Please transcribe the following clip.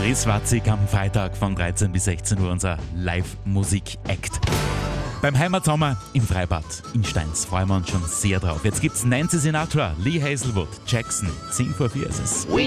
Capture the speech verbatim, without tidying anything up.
Chris Watzig am Freitag von dreizehn bis sechzehn Uhr, unser Live-Musik-Act. Beim Heimatsommer im Freibad in Steins freuen wir uns schon sehr drauf. Jetzt gibt's Nancy Sinatra, Lee Hazelwood, Jackson, zehn vor vier ist es.